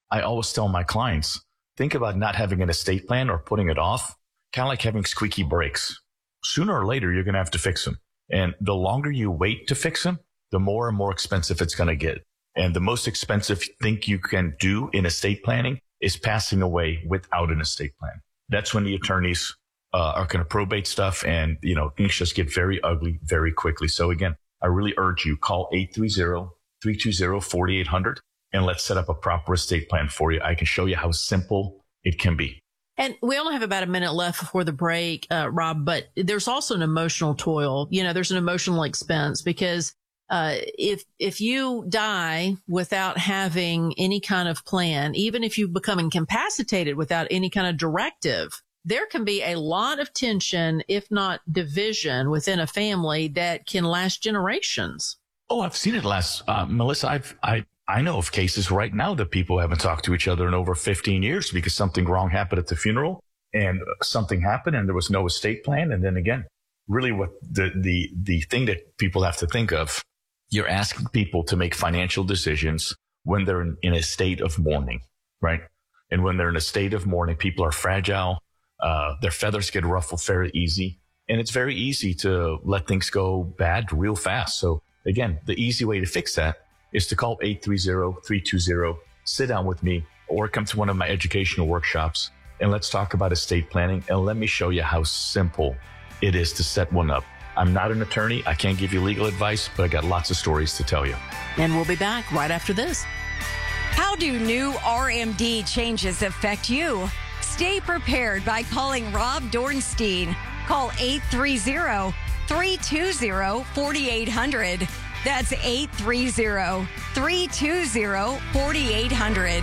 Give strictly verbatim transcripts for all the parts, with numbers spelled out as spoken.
I always tell my clients, think about not having an estate plan or putting it off, kind of like having squeaky brakes. Sooner or later, you're going to have to fix them. And the longer you wait to fix them, the more and more expensive it's going to get. And the most expensive thing you can do in estate planning is passing away without an estate plan. That's when the attorneys uh, are going to probate stuff, and, you know, things just get very ugly very quickly. So again, I really urge you, call eight three zero, three two zero, four eight zero zero and let's set up a proper estate plan for you. I can show you how simple it can be. And we only have about a minute left before the break, uh, Rob, but there's also an emotional toil. You know, there's an emotional expense because uh, if, if you die without having any kind of plan, even if you become incapacitated without any kind of directive, there can be a lot of tension, if not division, within a family that can last generations. Oh, I've seen it last, uh, Melissa. I've, I, I know of cases right now that people haven't talked to each other in over fifteen years because something wrong happened at the funeral and something happened and there was no estate plan. And then again, really what the, the, the thing that people have to think of, you're asking people to make financial decisions when they're in, in a state of mourning, right? And when they're in a state of mourning, people are fragile. Uh, their feathers get ruffled very easy. And it's very easy to let things go bad real fast. So again, the easy way to fix that is to call eight three zero, three two zero, sit down with me, or come to one of my educational workshops, and let's talk about estate planning, and let me show you how simple it is to set one up. I'm not an attorney. I can't give you legal advice, but I got lots of stories to tell you. And we'll be back right after this. How do new R M D changes affect you? Stay prepared by calling Rob Dornstein. Call eight three zero, three two zero, four eight zero zero. That's eight three zero, three two zero, four eight zero zero.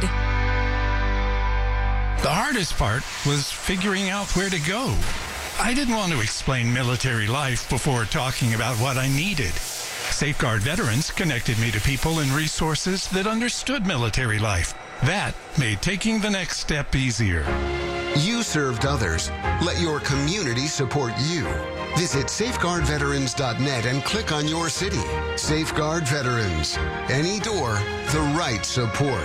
The hardest part was figuring out where to go. I didn't want to explain military life before talking about what I needed. Safeguard Veterans connected me to people and resources that understood military life. That made taking the next step easier. You served others. Let your community support you. Visit safeguard veterans dot net and click on your city. Safeguard Veterans. Any door, the right support.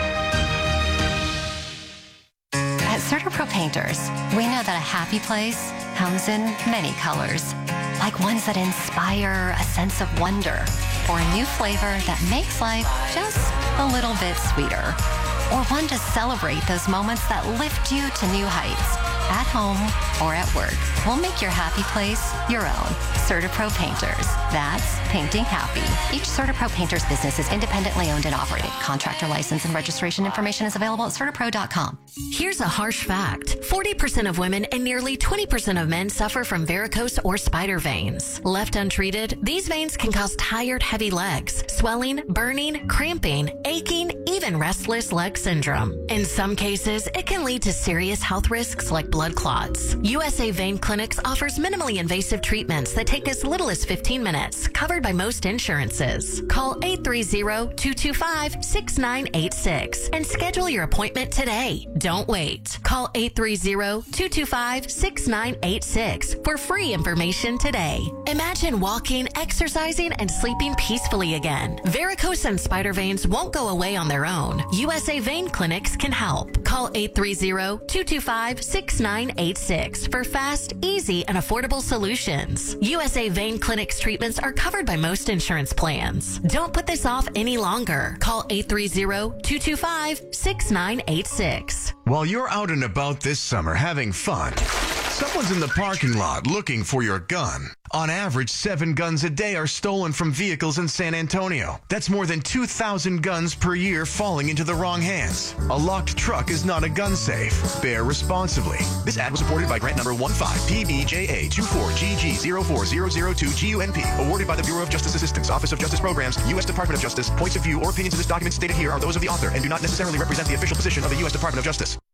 At CertaPro Painters, we know that a happy place comes in many colors, like ones that inspire a sense of wonder, or a new flavor that makes life just a little bit sweeter, or one to celebrate those moments that lift you to new heights, at home or at work. We'll make your happy place your own. CertaPro Painters. That's painting happy. Each CertaPro Painters business is independently owned and operated. Contractor license and registration information is available at certapro dot com. Here's a harsh fact. forty percent of women and nearly twenty percent of men suffer from varicose or spider veins. Left untreated, these veins can cause tired, heavy legs, swelling, burning, cramping, aching, even restless leg syndrome. In some cases, it can lead to serious health risks like blood clots. U S A Vein Clinics offers minimally invasive treatments that take as little as fifteen minutes, covered by most insurances. Call eight three zero, two two five, six nine eight six and schedule your appointment today. Don't wait. Call eight three zero, two two five, six nine eight six for free information today. Imagine walking, exercising, and sleeping peacefully again. Varicose and spider veins won't go away on their own. U S A Vein Clinics can help. Call eight three zero, two two five, six nine eight six for fast, easy, and affordable solutions. U S A Vein Clinics treatments are covered by most insurance plans. Don't put this off any longer. Call eight three zero, two two five, six nine eight six. While you're out and about this summer having fun, someone's in the parking lot looking for your gun. On average, seven guns a day are stolen from vehicles in San Antonio. That's more than two thousand guns per year falling into the wrong hands. A locked truck is not a gun safe. Bear responsibly. This ad was supported by grant number one five P B J A two four G G zero four zero zero two G U N P, awarded by the Bureau of Justice Assistance, Office of Justice Programs, U S Department of Justice. Points of view or opinions in this document stated here are those of the author and do not necessarily represent the official position of the U S Department of Justice.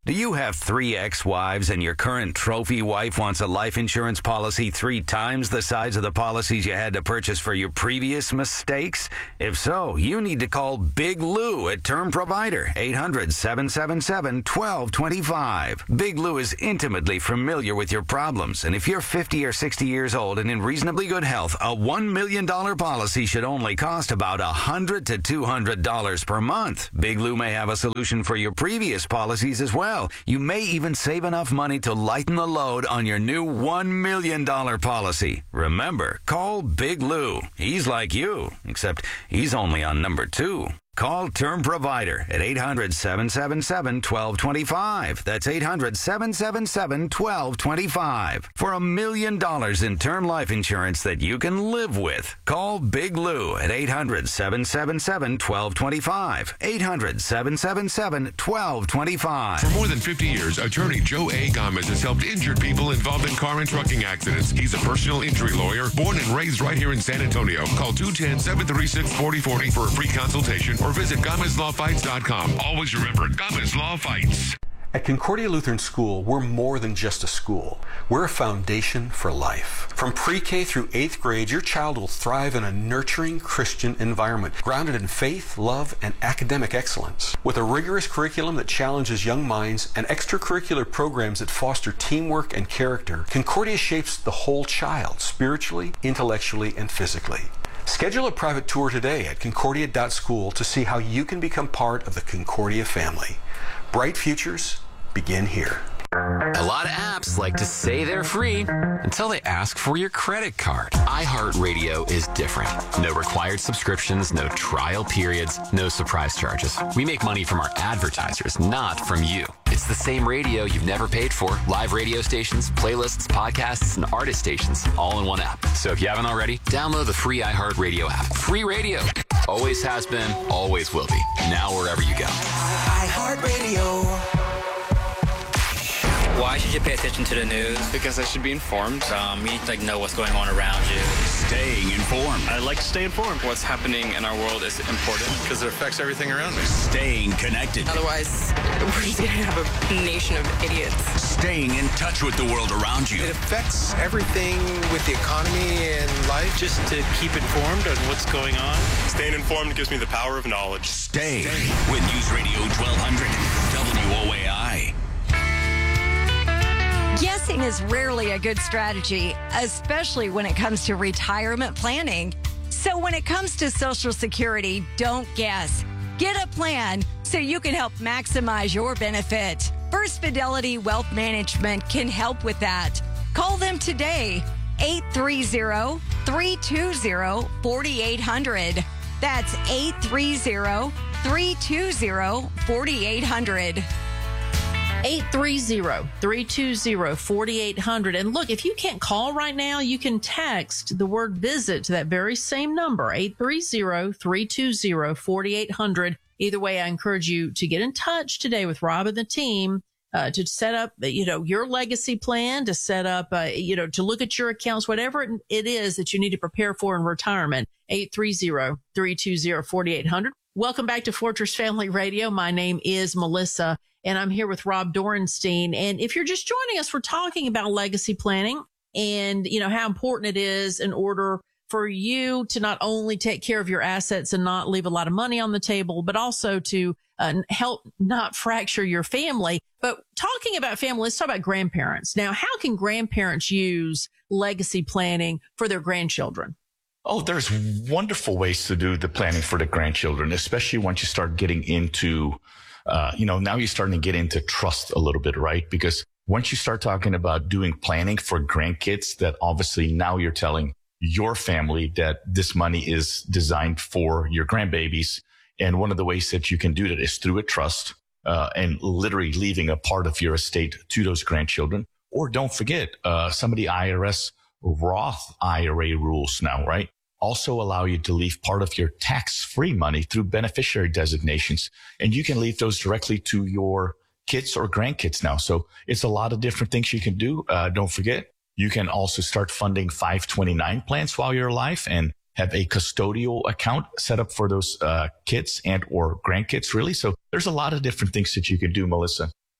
Do you have three ex-wives and your current trophy wife wants a life insurance policy three times the size of the policies you had to purchase for your previous mistakes? If so, you need to call Big Lou at Term Provider, eight hundred, seven seven seven, one two two five. Big Lou is intimately familiar with your problems, and if you're fifty or sixty years old and in reasonably good health, a one million dollars policy should only cost about one hundred to two hundred dollars per month. Big Lou may have a solution for your previous policies as well. You may even save enough money to lighten the load on your new one million dollars policy. Remember, call Big Lou. He's like you, except he's only on number two. Call Term Provider at eight hundred, seven seven seven, one two two five. That's eight hundred, seven seven seven, one two two five. For a million dollars in term life insurance that you can live with. Call Big Lou at eight hundred, seven seven seven, one two two five. eight hundred, seven seven seven, one two two five. For more than fifty years, attorney Joe A. Gomez has helped injured people involved in car and trucking accidents. He's a personal injury lawyer, born and raised right here in San Antonio. Call two one zero, seven three six, four zero four zero for a free consultation or visit Gomez Law Fights dot com. Always remember, Gomez Law Fights. At Concordia Lutheran School, we're more than just a school. We're a foundation for life. From pre-K through eighth grade, your child will thrive in a nurturing Christian environment, grounded in faith, love, and academic excellence. With a rigorous curriculum that challenges young minds and extracurricular programs that foster teamwork and character, Concordia shapes the whole child, spiritually, intellectually, and physically. Schedule a private tour today at concordia dot school to see how you can become part of the Concordia family. Bright futures begin here. A lot of apps like to say they're free until they ask for your credit card. iHeartRadio is different. No required subscriptions, no trial periods, no surprise charges. We make money from our advertisers, not from you. It's the same radio you've never paid for. Live radio stations, playlists, podcasts, and artist stations all in one app. So if you haven't already, download the free iHeartRadio app. Free radio. Always has been, always will be. Now wherever you go. iHeartRadio. Why should you pay attention to the news? Because I should be informed. Um, you need to like, know what's going on around you. Staying informed. I like to stay informed. What's happening in our world is important because it affects everything around us. Staying connected. Otherwise, we're just going to have a nation of idiots. Staying in touch with the world around you. It affects everything with the economy and life. Just to keep informed on what's going on. Staying informed gives me the power of knowledge. Stay, Stay. with News Radio twelve hundred W O A I. Guessing is rarely a good strategy, especially when it comes to retirement planning. So when it comes to Social Security, don't guess. Get a plan so you can help maximize your benefit. First Fidelity Wealth Management can help with that. Call them today, eight three zero, three two zero, four eight zero zero. That's eight three zero, three two zero, four eight zero zero. eight three zero, three two zero, four eight zero zero. And look, if you can't call right now, you can text the word visit to that very same number, eight three zero, three two zero, four eight zero zero. Either way, I encourage you to get in touch today with Rob and the team uh, to set up, you know, your legacy plan, to set up, uh, you know, to look at your accounts, whatever it is that you need to prepare for in retirement. eight three zero, three two zero, four eight zero zero. Welcome back to Fortress Family Radio. My name is Melissa, and I'm here with Rob Dorenstein. And if you're just joining us, we're talking about legacy planning and, you know, how important it is in order for you to not only take care of your assets and not leave a lot of money on the table, but also to uh, help not fracture your family. But talking about family, let's talk about grandparents. Now, how can grandparents use legacy planning for their grandchildren? Oh, there's wonderful ways to do the planning for the grandchildren, especially once you start getting into, uh, you know, now you're starting to get into trust a little bit, right? Because once you start talking about doing planning for grandkids, that obviously now you're telling your family that this money is designed for your grandbabies. And one of the ways that you can do that is through a trust, uh, and literally leaving a part of your estate to those grandchildren. Or don't forget, uh, some of the I R S Roth I R A rules now, right? Also allow you to leave part of your tax-free money through beneficiary designations. And you can leave those directly to your kids or grandkids now. So it's a lot of different things you can do. Uh, don't forget, you can also start funding five twenty-nine plans while you're alive and have a custodial account set up for those uh, kids and or grandkids, really. So there's a lot of different things that you can do, Melissa.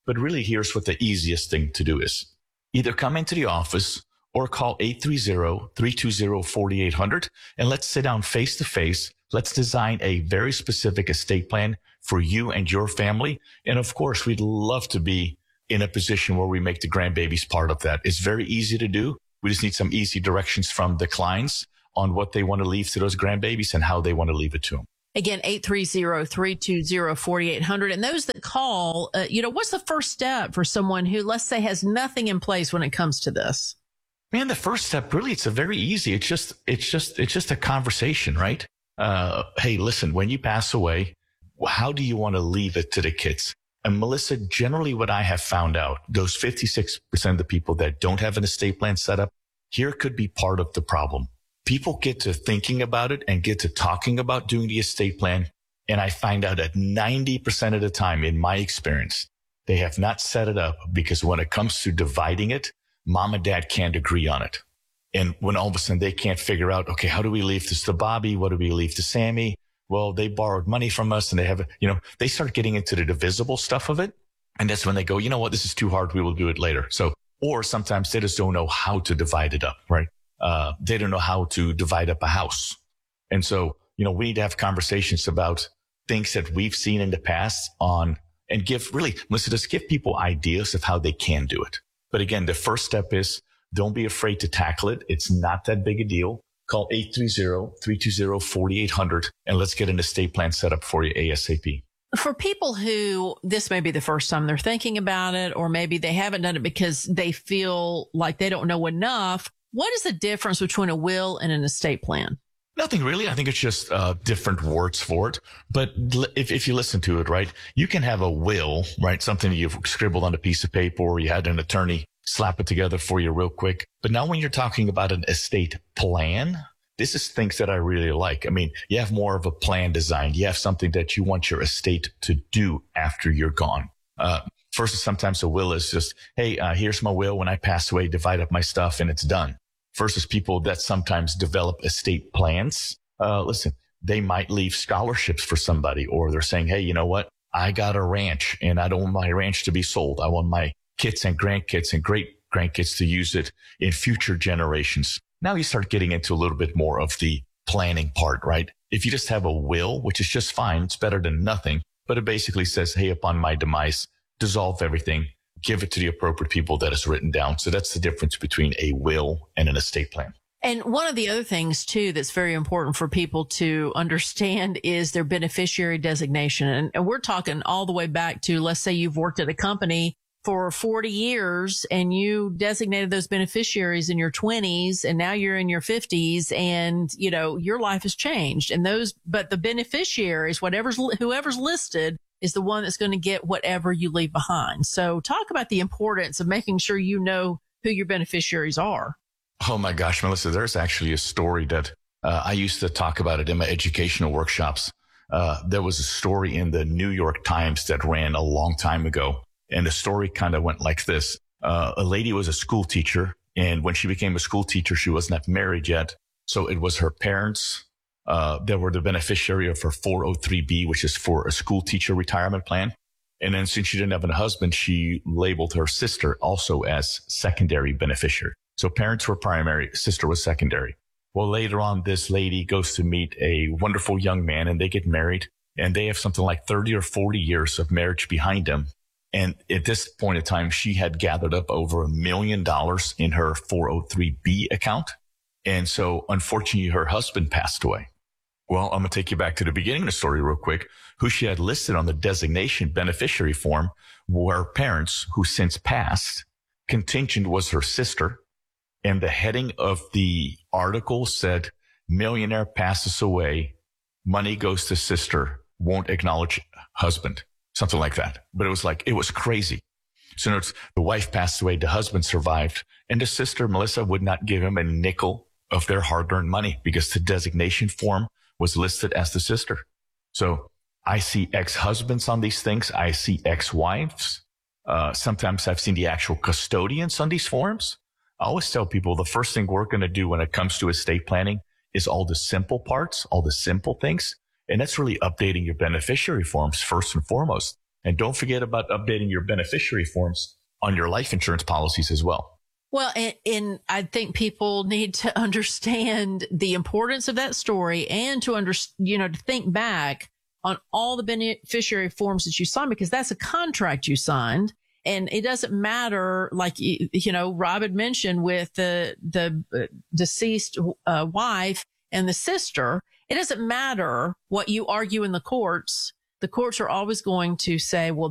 But really, here's what the easiest thing to do is. Either come into the office or call eight three zero, three two zero, four eight zero zero and let's sit down face to face. Let's design a very specific estate plan for you and your family. And of course, we'd love to be in a position where we make the grandbabies part of that. It's very easy to do. We just need some easy directions from the clients on what they want to leave to those grandbabies and how they want to leave it to them. Again, eight three zero, three two zero, four eight zero zero. And those that call, uh, you know, what's the first step for someone who, let's say, has nothing in place when it comes to this? Man, the first step, really, it's a very easy. It's just, it's just, it's just a conversation, right? Uh, hey, listen, when you pass away, how do you want to leave it to the kids? And Melissa, generally what I have found out, those fifty-six percent of the people that don't have an estate plan set up, here could be part of the problem. People get to thinking about it and get to talking about doing the estate plan. And I find out that ninety percent of the time, in my experience, they have not set it up because when it comes to dividing it, mom and dad can't agree on it. And when all of a sudden they can't figure out, okay, how do we leave this to Bobby? What do we leave to Sammy? Well, they borrowed money from us and they have, you know, they start getting into the divisible stuff of it. And that's when they go, you know what, this is too hard. We will do it later. So, or sometimes they just don't know how to divide it up, right? Uh, they don't know how to divide up a house. And so, you know, we need to have conversations about things that we've seen in the past on, and give really, Melissa, just give people ideas of how they can do it. But again, the first step is don't be afraid to tackle it. It's not that big a deal. Call eight three zero, three two zero, four eight zero zero and let's get an estate plan set up for you ASAP. For people who this may be the first time they're thinking about it, or maybe they haven't done it because they feel like they don't know enough, what is the difference between a will and an estate plan? Nothing really. I think it's just uh, different words for it. But if, if you listen to it, right, you can have a will, right, something that you've scribbled on a piece of paper or you had an attorney slap it together for you real quick. But now when you're talking about an estate plan, this is things that I really like. I mean, you have more of a plan designed. You have something that you want your estate to do after you're gone. Uh, versus sometimes a will is just, hey, uh, here's my will. When I pass away, divide up my stuff and it's done. Versus people that sometimes develop estate plans. Uh, listen, they might leave scholarships for somebody, or they're saying, hey, you know what? I got a ranch and I don't want my ranch to be sold. I want my kids and grandkids and great grandkids to use it in future generations. Now you start getting into a little bit more of the planning part, right? If you just have a will, which is just fine, it's better than nothing, but it basically says, hey, upon my demise, dissolve everything, give it to the appropriate people that is written down. So that's the difference between a will and an estate plan. And one of the other things, too, that's very important for people to understand is their beneficiary designation. And, and we're talking all the way back to, let's say you've worked at a company for forty years and you designated those beneficiaries in your twenties and now you're in your fifties and, you know, your life has changed. And those, but the beneficiaries, whatever's, whoever's listed is the one that's going to get whatever you leave behind. So talk about the importance of making sure you know who your beneficiaries are. Oh my gosh, Melissa, there's actually a story that uh, I used to talk about it in my educational workshops. Uh, there was a story in the New York Times that ran a long time ago. And the story kind of went like this. Uh, a lady was a school teacher. And when she became a school teacher, she wasn't married yet. So it was her parents uh, that were the beneficiary of her four oh three B, which is for a school teacher retirement plan. And then since she didn't have a husband, she labeled her sister also as secondary beneficiary. So parents were primary, sister was secondary. Well, later on, this lady goes to meet a wonderful young man and they get married and they have something like thirty or forty years of marriage behind them. And at this point in time, she had gathered up over a million dollars in her four oh three B account. And so unfortunately, her husband passed away. Well, I'm going to take you back to the beginning of the story real quick. Who she had listed on the designation beneficiary form were parents who since passed. Contingent was her sister. And the heading of the article said, millionaire passes away. Money goes to sister, won't acknowledge husband. Something like that. But it was like, it was crazy. So notice the wife passed away, the husband survived, and the sister, Melissa, would not give him a nickel of their hard-earned money because the designation form was listed as the sister. So I see ex-husbands on these things. I see ex-wives. Uh, sometimes I've seen the actual custodians on these forms. I always tell people the first thing we're going to do when it comes to estate planning is all the simple parts, all the simple things. And that's really updating your beneficiary forms first and foremost. And don't forget about updating your beneficiary forms on your life insurance policies as well. Well, and, and I think people need to understand the importance of that story and to under, you know, to think back on all the beneficiary forms that you signed, because that's a contract you signed. And it doesn't matter, like, you, you know, Rob had mentioned with the, the deceased uh, wife and the sister, it doesn't matter what you argue in the courts. The courts are always going to say, well,